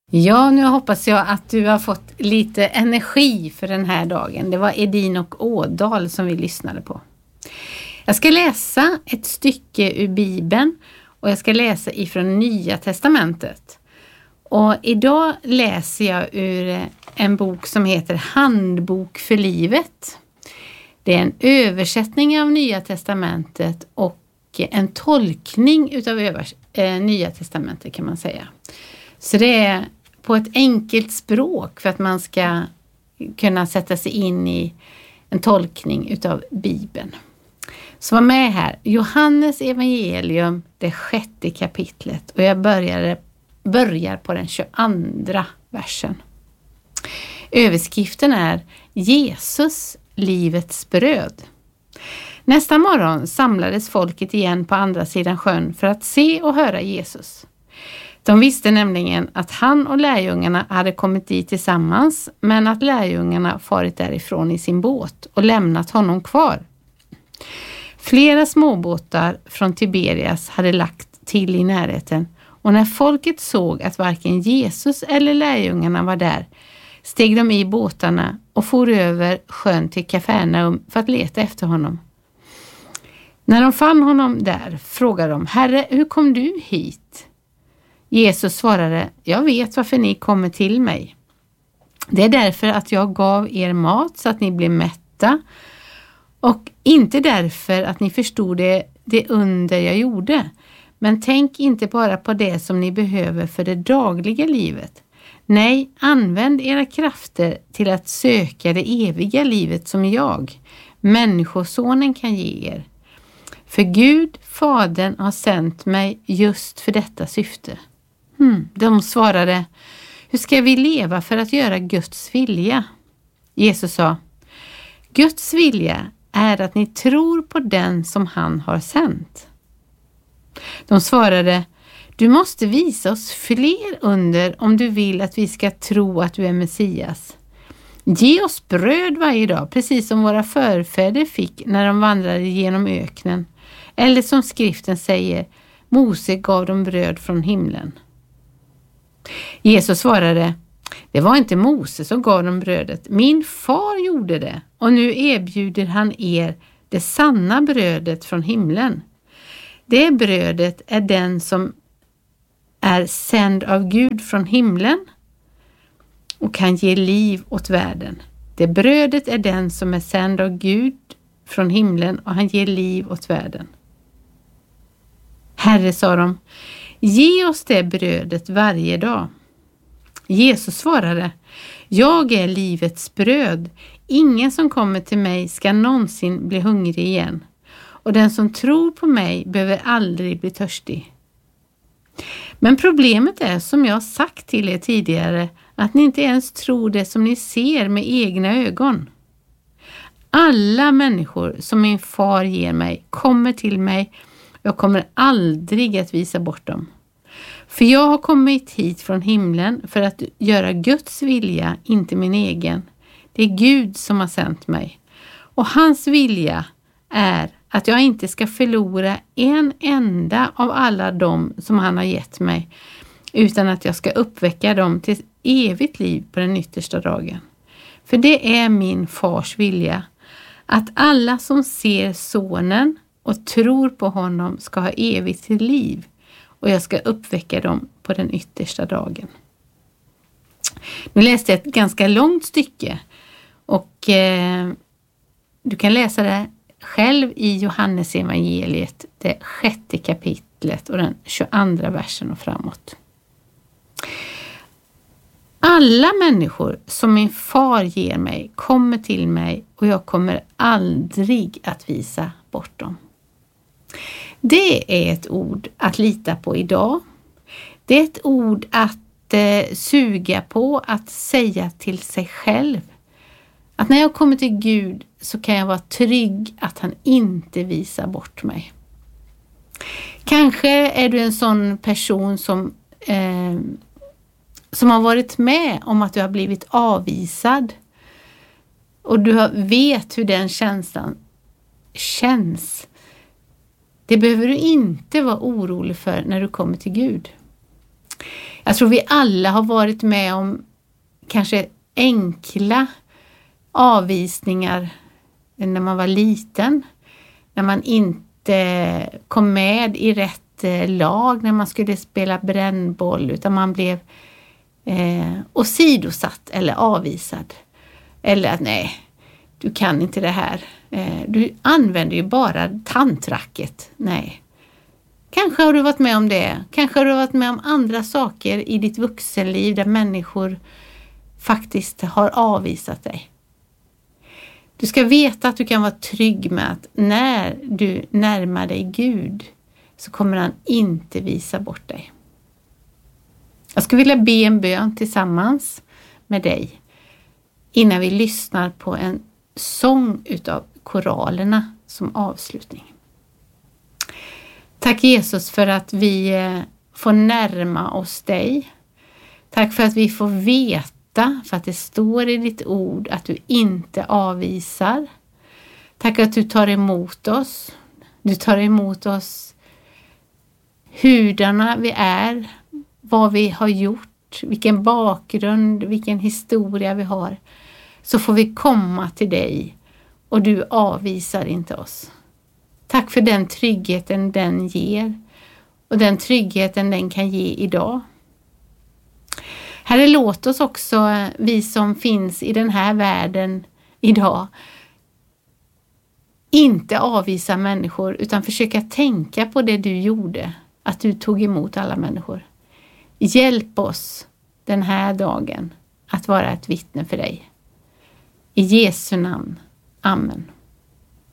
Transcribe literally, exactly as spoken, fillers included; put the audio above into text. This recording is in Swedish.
Ja, nu hoppas jag att du har fått lite energi för den här dagen. Det var Edin och Ådal som vi lyssnade på. Jag ska läsa ett stycke ur Bibeln och jag ska läsa ifrån Nya testamentet. Och idag läser jag ur en bok som heter Handbok för livet. Det är en översättning av Nya testamentet och en tolkning utav övers- äh, Nya testamentet kan man säga. Så det är på ett enkelt språk för att man ska kunna sätta sig in i en tolkning utav Bibeln. Så var med här. Johannes evangelium, det sjätte kapitlet. Och jag börjar, börjar på den tjugoandra versen. Överskriften är Jesus, livets bröd. Nästa morgon samlades folket igen på andra sidan sjön för att se och höra Jesus. De visste nämligen att han och lärjungarna hade kommit dit tillsammans, men att lärjungarna farit därifrån i sin båt och lämnat honom kvar. Flera småbåtar från Tiberias hade lagt till i närheten, och när folket såg att varken Jesus eller lärjungarna var där, steg de i båtarna och for över sjön till Kafarnaum för att leta efter honom. När de fann honom där frågade de: Herre, hur kom du hit? Jesus svarade: Jag vet varför ni kommer till mig. Det är därför att jag gav er mat så att ni blir mätta, och inte därför att ni förstod det, det under jag gjorde. Men tänk inte bara på det som ni behöver för det dagliga livet. Nej, använd era krafter till att söka det eviga livet som jag, Människosonen, kan ge er. För Gud, Fadern, har sänt mig just för detta syfte. Hmm. De svarade: Hur ska vi leva för att göra Guds vilja? Jesus sa: Guds vilja är att ni tror på den som han har sänt. De svarade: Du måste visa oss fler under om du vill att vi ska tro att du är Messias. Ge oss bröd varje dag, precis som våra förfäder fick när de vandrade genom öknen. Eller som skriften säger: Mose gav dem bröd från himlen. Jesus svarade: Det var inte Mose som gav dem brödet. Min far gjorde det, och nu erbjuder han er det sanna brödet från himlen. Det brödet är den som är sänd av Gud från himlen och kan ge liv åt världen. Det brödet är den som är sänd av Gud från himlen och han ger liv åt världen. Herre, sa de, ge oss det brödet varje dag. Jesus svarade: Jag är livets bröd. Ingen som kommer till mig ska någonsin bli hungrig igen. Och den som tror på mig behöver aldrig bli törstig. Men problemet är, som jag sagt till er tidigare, att ni inte ens tror det som ni ser med egna ögon. Alla människor som min far ger mig kommer till mig. Jag kommer aldrig att visa bort dem. För jag har kommit hit från himlen för att göra Guds vilja, inte min egen. Det är Gud som har sänt mig. Och hans vilja är att jag inte ska förlora en enda av alla dem som han har gett mig, utan att jag ska uppväcka dem till evigt liv på den yttersta dagen. För det är min fars vilja, att alla som ser sonen och tror på honom ska ha evigt liv, och jag ska uppväcka dem på den yttersta dagen. Nu läste jag ett ganska långt stycke, och eh, du kan läsa det själv i Johannes evangeliet, det sjätte kapitlet och den tjugoandra versen och framåt. Alla människor som min far ger mig kommer till mig, och jag kommer aldrig att visa bort dem. Det är ett ord att lita på idag. Det är ett ord att eh, suga på, att säga till sig själv. Att när jag kommer till Gud så kan jag vara trygg att han inte visar bort mig. Kanske är du en sån person som, eh, som har varit med om att du har blivit avvisad. Och du har, vet hur den känslan känns. Det behöver du inte vara orolig för när du kommer till Gud. Jag tror vi alla har varit med om kanske enkla avvisningar när man var liten. När man inte kom med i rätt lag när man skulle spela brännboll, utan man blev eh, åsidosatt eller avvisad. Eller att nej, du kan inte det här. Eh, du använder ju bara tantracket. Nej. Kanske har du varit med om det. Kanske har du varit med om andra saker i ditt vuxenliv där människor faktiskt har avvisat dig. Du ska veta att du kan vara trygg med att när du närmar dig Gud så kommer han inte visa bort dig. Jag skulle vilja be en bön tillsammans med dig innan vi lyssnar på en sång utav koralerna som avslutning. Tack Jesus för att vi får närma oss dig. Tack för att vi får veta, för att det står i ditt ord att du inte avvisar. Tack att du tar emot oss. Du tar emot oss hurdarna vi är, vad vi har gjort, vilken bakgrund, vilken historia vi har. Så får vi komma till dig och du avvisar inte oss. Tack för den tryggheten den ger och den tryggheten den kan ge idag. Herre, låt oss också, vi som finns i den här världen idag, inte avvisa människor utan försöka tänka på det du gjorde, att du tog emot alla människor. Hjälp oss den här dagen att vara ett vittne för dig. I Jesu namn. Amen.